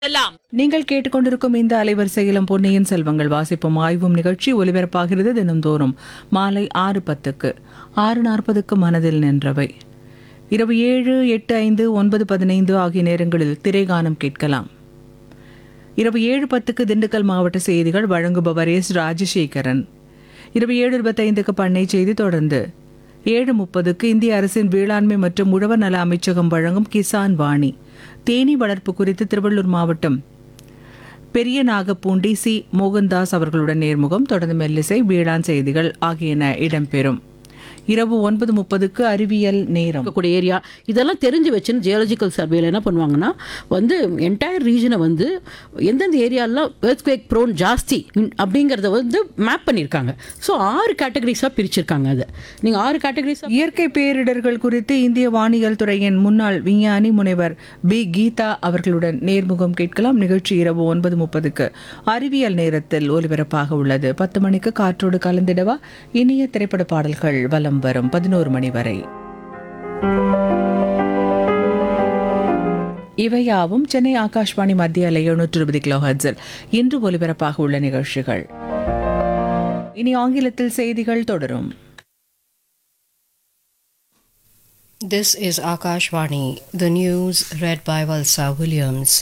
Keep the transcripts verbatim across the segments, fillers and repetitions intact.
எல்லாம் நீங்கள் கேட்டுக்கொண்டிருக்கும் இந்த அலைவரிசையிலும் பொன்னியின் செல்வங்கள் வாசிப்பும் ஆய்வும் நிகழ்ச்சி ஒலிபரப்பாகிறது தினந்தோறும் மாலை ஆறு பத்துக்கு ஆறு நாற்பதுக்கு மனதில் நின்றவை இரவு ஏழு எட்டு ஐந்து ஒன்பது பதினைந்து ஆகிய நேரங்களில் திரைகானம் கேட்கலாம். இரவு ஏழு பத்துக்கு திண்டுக்கல் மாவட்ட செய்திகள் வழங்குபவர் எஸ் ராஜசேகரன். இரவு ஏழு இருபத்தைந்துக்கு பண்ணை செய்தி தொடர்ந்து ஏழு முப்பதுக்கு இந்திய அரசின் வேளாண்மை மற்றும் உழவர் நல அமைச்சகம் வழங்கும் கிசான் வாணி தேனீ வளர்ப்பு குறித்து திருவள்ளூர் மாவட்டம் பெரிய நாகப்பூண்டி சி மோகன்தாஸ் அவர்களுடன் நேர்முகம், தொடர்ந்து மெல்லிசை, வேளாண் செய்திகள் ஆகியன இடம்பெறும். இரவு ஒன்பது முப்பதுக்கு அறிவியல் நேரம். இருக்கக்கூடிய ஏரியா இதெல்லாம் தெரிஞ்சு வச்சுன்னு ஜியாலஜிக்கல் சர்வேல என்ன பண்ணுவாங்கன்னா வந்து என்டையர் ரீஜனை வந்து எந்தெந்த ஏரியாலாம் எர்த்குவேக் ப்ரோன் ஜாஸ்தி அப்படிங்கிறத வந்து மேப் பண்ணியிருக்காங்க. ஸோ ஆறு கேட்டகரிஸாக பிரிச்சிருக்காங்க. அதை நீங்கள் ஆறு கேட்டகரிஸாக இயற்கை பேரிடர்கள் குறித்து இந்திய வானியல் துறையின் முன்னாள் விஞ்ஞானி முனைவர் பி கீதா அவர்களுடன் நேர்முகம் கேட்கலாம். நிகழ்ச்சி இரவு ஒன்பது முப்பதுக்கு அறிவியல் நேரத்தில் ஒலிபரப்பாக உள்ளது. பத்து மணிக்கு காற்றோடு கலந்திடவா இனிய திரைப்பட பாடல்கள் வலம் வரும் பதினோரு மணி வரை. இவையாவும் சென்னை ஆகாஷ்வாணி மத்திய அலை எழுநூற்று இருபது கிலோ ஹெர்ட்ஸில் இன்று ஒலிபரப்பாக உள்ள நிகழ்ச்சிகள். இனி ஆங்கிலத்தில் செய்திகள் தொடரும். This is Akashvani, the news read by Valsa Williams.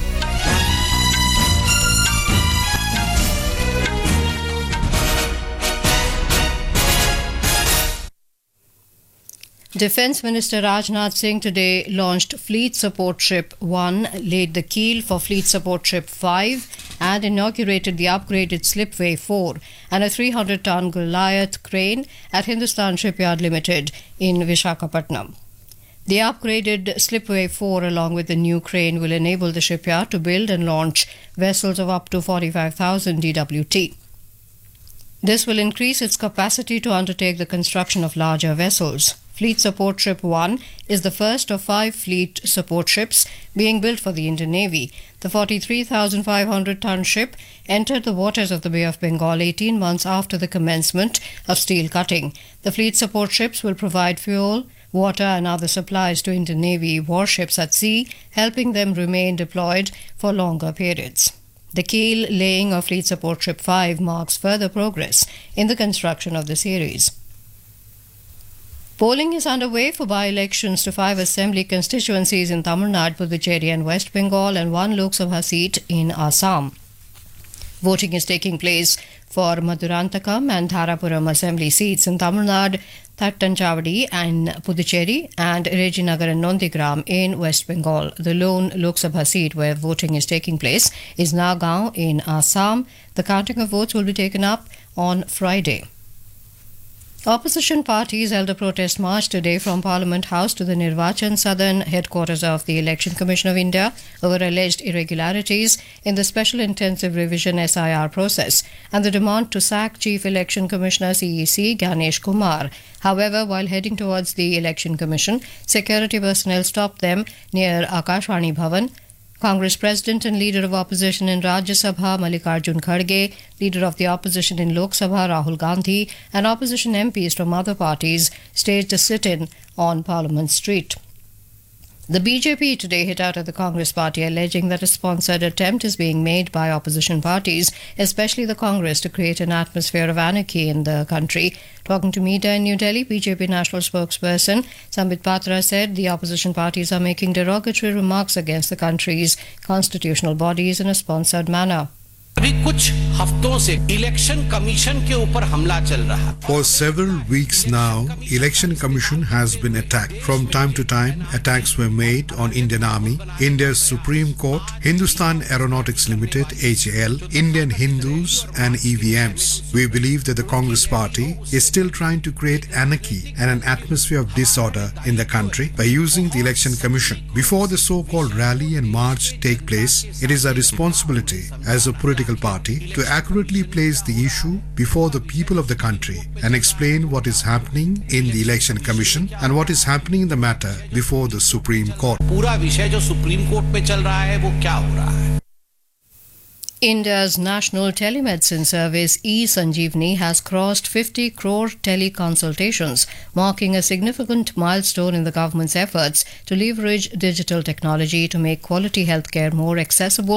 Defence Minister Rajnath Singh today launched Fleet Support Ship one, laid the keel for Fleet Support Ship five, and inaugurated the upgraded Slipway four and a three hundred ton Goliath crane at Hindustan Shipyard Limited in Visakhapatnam. The upgraded Slipway four, along with the new crane, will enable the shipyard to build and launch vessels of up to forty-five thousand D W T. This will increase its capacity to undertake the construction of larger vessels. Fleet Support Ship one is the first of five fleet support ships being built for the Indian Navy. The forty-three thousand five hundred ton ship entered the waters of the Bay of Bengal eighteen months after the commencement of steel cutting. The fleet support ships will provide fuel, water and other supplies to Indian Navy warships at sea, helping them remain deployed for longer periods. The keel laying of Fleet Support Ship five marks further progress in the construction of the series. Polling is underway for by-elections to five assembly constituencies in Tamil Nadu, Puducherry and West Bengal, and one Lok Sabha seat in Assam. Voting is taking place for Madurantakam and Dharapuram assembly seats in Tamil Nadu, Thattanchavadi and Puducherry, and Rejinagar and Nondigram in West Bengal. The lone Lok Sabha seat where voting is taking place is Nagaon in Assam. The counting of votes will be taken up on Friday. Opposition parties held a protest march today from Parliament House to the Nirvachan Southern headquarters of the Election Commission of India over alleged irregularities in the Special Intensive Revision S I R process and the demand to sack Chief Election Commissioner C E C Ganesh Kumar. However, while heading towards the Election Commission, security personnel stopped them near Akashvani Bhavan. Congress President and Leader of Opposition in Rajya Sabha Mallikarjun Kharge, Leader of the Opposition in Lok Sabha Rahul Gandhi, and Opposition M Ps from other parties staged a sit-in on Parliament Street. The B J P today hit out at the Congress party, alleging that a sponsored attempt is being made by opposition parties, especially the Congress, to create an atmosphere of anarchy in the country. Talking to media in New Delhi, B J P national spokesperson Sambit Patra said the opposition parties are making derogatory remarks against the country's constitutional bodies in a sponsored manner. अभी कुछ हफ्तों से election commission के ऊपर हमला चल रहा. For several weeks now, Election Commission has been attacked. From time to time, attacks were made on Indian Army, India's Supreme Court, Hindustan Aeronautics Limited (H A L), Indian Hindus and E V Ms. We believe that the Congress party is still trying to create anarchy and an atmosphere of disorder in the country by using the Election Commission. Before the so-called rally and march take place, it is our responsibility as a political party to accurately place the issue before the people of the country and explain what is happening in the Election Commission and what is happening in the matter before the Supreme Court. पूरा विषय जो supreme court पे चल रहा है वो क्या हो रहा है? India's national telemedicine service eSanjeevani has crossed fifty crore teleconsultations, marking a significant milestone in the government's efforts to leverage digital technology to make quality healthcare more accessible